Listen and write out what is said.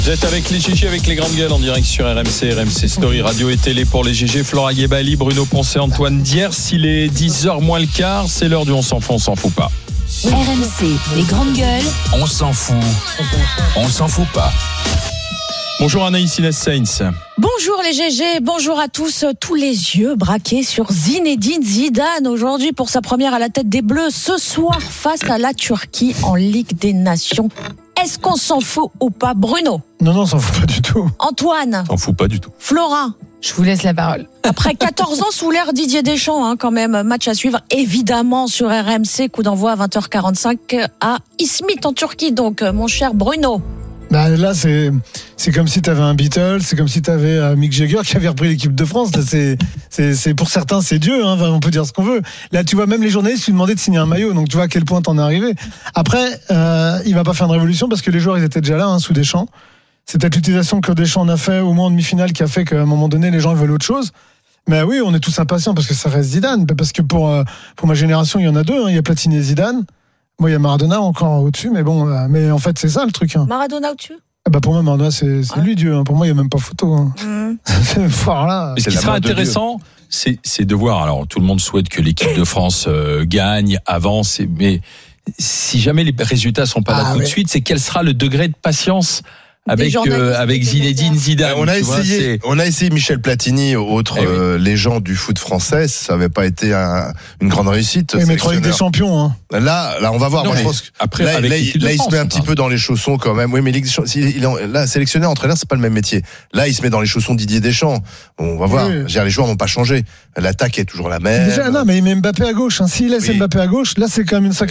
Vous êtes avec les GG, avec les grandes gueules en direct sur RMC Story, radio et télé pour les GG. Flora Guébali, Bruno Poncet, Antoine Diers. Il est 10h moins le quart, c'est l'heure du on s'en fout pas. RMC, les grandes gueules. On s'en fout pas. Bonjour Anaïs Sainz. Bonjour les GG, bonjour à tous. Tous les yeux braqués sur Zinedine Zidane aujourd'hui pour sa première à la tête des Bleus ce soir face à la Turquie en Ligue des Nations. Est-ce qu'on s'en fout ou pas, Bruno? Non, on s'en fout pas du tout. Antoine? S'en fout pas du tout. Flora? Je vous laisse la parole. Après 14 ans sous l'ère Didier Deschamps, quand même, match à suivre évidemment sur RMC, coup d'envoi à 20h45 à İzmit en Turquie. Donc, mon cher Bruno. Bah là, c'est comme si t'avais un Beatles, c'est comme si t'avais Mick Jagger qui avait repris l'équipe de France. Là, c'est pour certains, c'est Dieu. On peut dire ce qu'on veut. Là, tu vois, même les journalistes lui demandaient de signer un maillot. Donc, tu vois à quel point t'en es arrivé. Après, il va pas faire une révolution parce que les joueurs, ils étaient déjà là, sous Deschamps. C'est peut-être l'utilisation que Deschamps en a fait au moins en demi-finale qui a fait qu'à un moment donné, les gens veulent autre chose. Mais oui, on est tous impatients parce que ça reste Zidane. Parce que pour ma génération, il y en a deux. Il y a Platini et Zidane. Moi, il y a Maradona encore au-dessus, mais bon, mais en fait, c'est ça le truc. Maradona au-dessus? Pour moi, Maradona, c'est lui Dieu. Pour moi, il n'y a même pas photo. Voilà. Mais ce qui sera intéressant, c'est de voir. Alors, tout le monde souhaite que l'équipe de France gagne, avance, mais si jamais les résultats sont pas là tout de suite, c'est quel sera le degré de patience avec Zinedine Zidane. On a essayé Michel Platini, autre légende du foot français. Ça n'avait pas été une grande réussite. Mais mettre avec des champions. Là, on va voir. Non, moi, je pense que après, là, il se met un petit peu dans les chaussons quand même. Oui, mais là, sélectionneur, entraîneur, c'est pas le même métier. Là, il se met dans les chaussons Didier Deschamps. Bon, on va voir. Les joueurs n'ont pas changé. L'attaque est toujours la même. Déjà, non, mais il met Mbappé à gauche. S'il laisse Mbappé à gauche, là, c'est quand même une sacrée